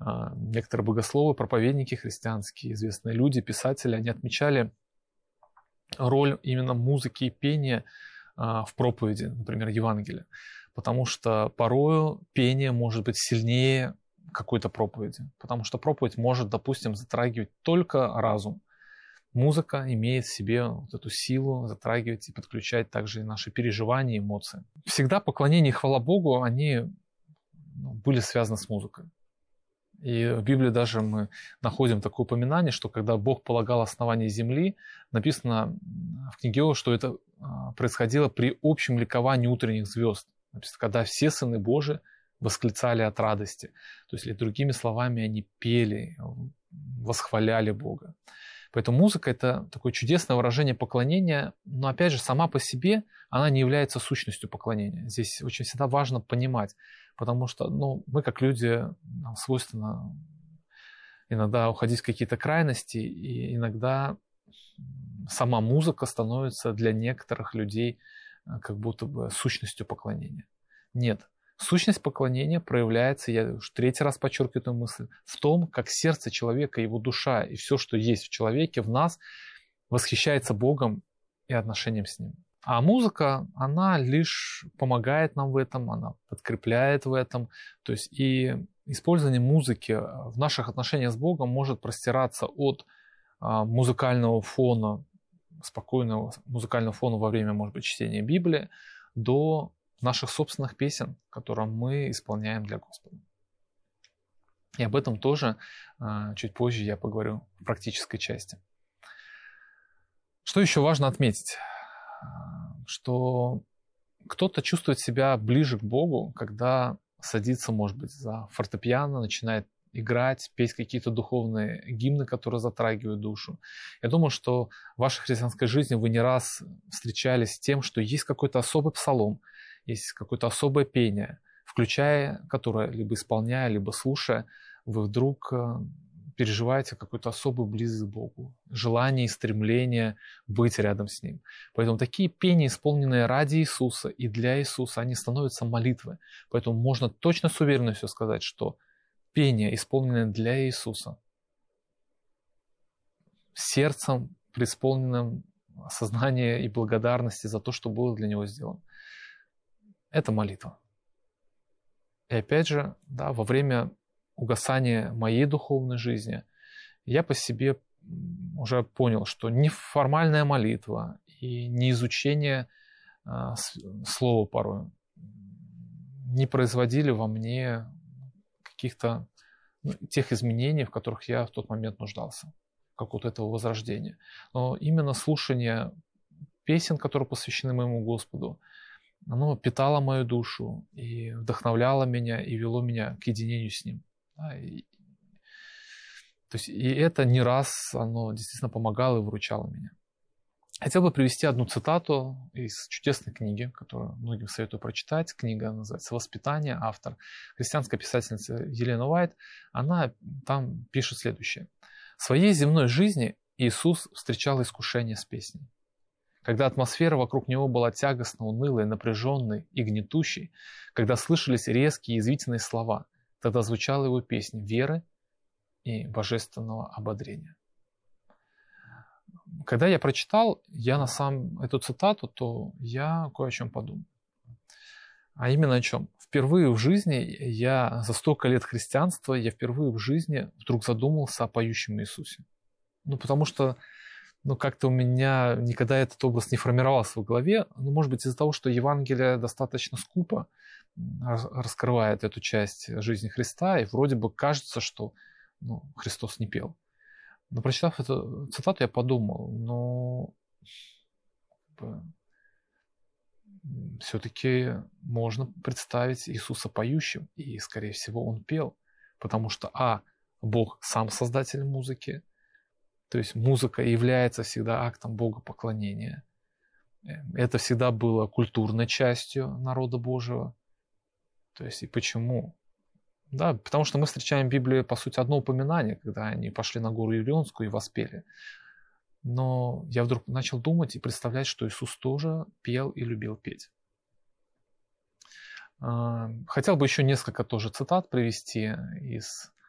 некоторые богословы, проповедники христианские, известные люди, писатели, они отмечали роль именно музыки и пения в проповеди, например, Евангелия. Потому что порою пение может быть сильнее какой-то проповеди. Потому что проповедь может, допустим, затрагивать только разум. Музыка имеет в себе вот эту силу затрагивать и подключать также и наши переживания, эмоции. Всегда поклонение и хвала Богу, они были связаны с музыкой. И в Библии даже мы находим такое упоминание, что когда Бог полагал основание земли, написано в книге Иова, что это происходило при общем ликовании утренних звезд. Написано, когда все сыны Божии восклицали от радости. То есть, или другими словами, они пели, восхваляли Бога. Поэтому музыка – это такое чудесное выражение поклонения, но, опять же, сама по себе она не является сущностью поклонения. Здесь очень всегда важно понимать, потому что мы, как люди, нам свойственно иногда уходить в какие-то крайности, и иногда сама музыка становится для некоторых людей как будто бы сущностью поклонения. Нет. Сущность поклонения проявляется, я уж третий раз подчеркиваю эту мысль, в том, как сердце человека, его душа и все, что есть в человеке, в нас, восхищается Богом и отношением с Ним. А музыка, она лишь помогает нам в этом, она подкрепляет в этом. То есть и использование музыки в наших отношениях с Богом может простираться от музыкального фона, спокойного музыкального фона во время, может быть, чтения Библии, до наших собственных песен, которые мы исполняем для Господа. И об этом тоже чуть позже я поговорю в практической части. Что еще важно отметить? Что кто-то чувствует себя ближе к Богу, когда садится, может быть, за фортепиано, начинает играть, петь какие-то духовные гимны, которые затрагивают душу. Я думаю, что в вашей христианской жизни вы не раз встречались с тем, что есть какой-то особый псалом, есть какое-то особое пение, включая которое, либо исполняя, либо слушая, вы вдруг переживаете какую-то особую близость к Богу, желание и стремление быть рядом с Ним. Поэтому такие пения, исполненные ради Иисуса и для Иисуса, они становятся молитвой. Поэтому можно точно с уверенностью сказать, что пение, исполненное для Иисуса, сердцем, преисполненным осознания и благодарности за то, что было для Него сделано, это молитва. И опять же, во время угасания моей духовной жизни я по себе уже понял, что ни формальная молитва и ни изучение слова порой не производили во мне каких-то тех изменений, в которых я в тот момент нуждался, как вот этого возрождения. Но именно слушание песен, которые посвящены моему Господу, оно питало мою душу и вдохновляло меня и вело меня к единению с Ним. То есть, и это не раз оно действительно помогало и выручало меня. Хотел бы привести одну цитату из чудесной книги, которую многим советую прочитать. Книга называется «Воспитание», автор христианская писательница Елена Уайт. Она там пишет следующее. В своей земной жизни Иисус встречал искушение с песней. Когда атмосфера вокруг Него была тягостно унылой, напряженной и гнетущей, когда слышались резкие язвительные слова, тогда звучала Его песня веры и божественного ободрения. Когда я прочитал эту цитату, то я кое о чем подумал. А именно о чем? Впервые в жизни за столько лет христианства, я впервые в жизни вдруг задумался о поющем Иисусе. Потому что как-то у меня никогда этот образ не формировался в голове. Может быть, из-за того, что Евангелие достаточно скупо раскрывает эту часть жизни Христа, и вроде бы кажется, что Христос не пел. Но прочитав эту цитату, я подумал, все-таки можно представить Иисуса поющим, и, скорее всего, Он пел, потому что, Бог сам создатель музыки, то есть музыка является всегда актом богопоклонения. Это всегда было культурной частью народа Божьего. То есть и почему? Да, потому что мы встречаем в Библии, по сути, одно упоминание, когда они пошли на гору Елеонскую и воспели. Но я вдруг начал думать и представлять, что Иисус тоже пел и любил петь. Хотел бы еще несколько тоже цитат привести из